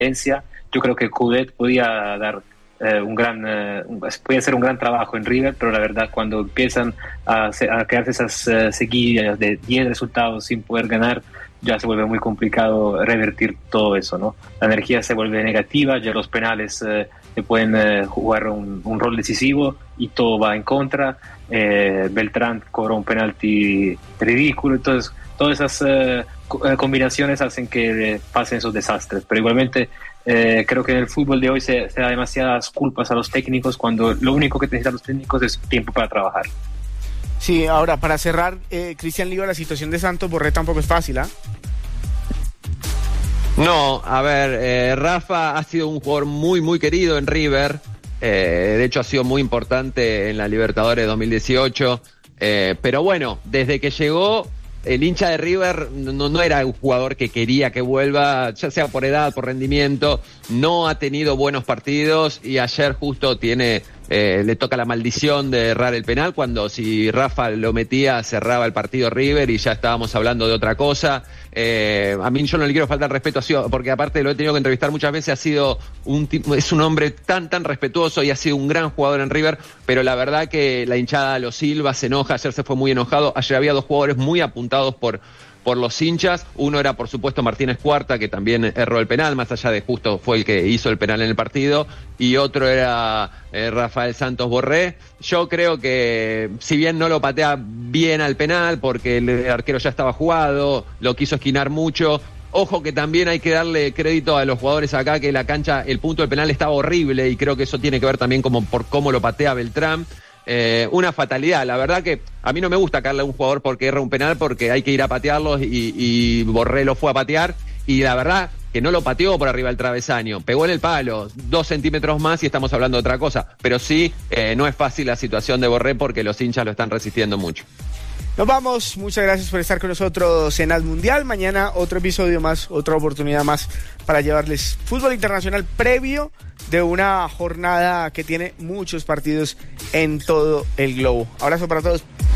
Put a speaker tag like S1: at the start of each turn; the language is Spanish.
S1: experiencia. Yo creo que Coudet podía dar puede hacer un gran trabajo en River, pero la verdad cuando empiezan a quedarse esas seguidas de 10 resultados sin poder ganar, ya se vuelve muy complicado revertir todo eso, ¿no? La energía se vuelve negativa, ya los penales te pueden jugar un rol decisivo y todo va en contra. Beltrán cobró un penalti ridículo, entonces todas esas combinaciones hacen que pasen esos desastres, pero igualmente creo que en el fútbol de hoy se da demasiadas culpas a los técnicos cuando lo único que necesitan los técnicos es tiempo para trabajar.
S2: Sí, ahora para cerrar, Cristian Leiva, la situación de Santos Borré tampoco es fácil, ¿ah?
S3: No, a ver, Rafa ha sido un jugador muy, muy querido en River. De hecho ha sido muy importante en la Libertadores 2018. Pero bueno, desde que llegó, el hincha de River no era un jugador que quería que vuelva, ya sea por edad, por rendimiento. No ha tenido buenos partidos y ayer justo le toca la maldición de errar el penal, cuando si Rafa lo metía cerraba el partido River y ya estábamos hablando de otra cosa. A mí yo no le quiero faltar respeto, porque aparte lo he tenido que entrevistar muchas veces, es un hombre tan respetuoso y ha sido un gran jugador en River, pero la verdad que la hinchada lo silba, se enoja, ayer se fue muy enojado. Ayer había dos jugadores muy apuntados por los hinchas. Uno era por supuesto Martínez Cuarta, que también erró el penal, más allá de justo fue el que hizo el penal en el partido, y otro era Rafael Santos Borré. Yo creo que si bien no lo patea bien al penal porque el arquero ya estaba jugado, lo quiso esquinar mucho. Ojo que también hay que darle crédito a los jugadores acá, que la cancha, el punto del penal estaba horrible, y creo que eso tiene que ver también por cómo lo patea Beltrán. Una fatalidad, la verdad que a mí no me gusta caerle a un jugador porque erra un penal, porque hay que ir a patearlos, y Borré lo fue a patear y la verdad que no lo pateó por arriba del travesaño, pegó en el palo 2 centímetros más y estamos hablando de otra cosa, pero sí, no es fácil la situación de Borré porque los hinchas lo están resistiendo mucho.
S2: Nos vamos, muchas gracias por estar con nosotros en Al Mundial. Mañana otro episodio más, otra oportunidad más para llevarles fútbol internacional previo de una jornada que tiene muchos partidos en todo el globo. Abrazo para todos.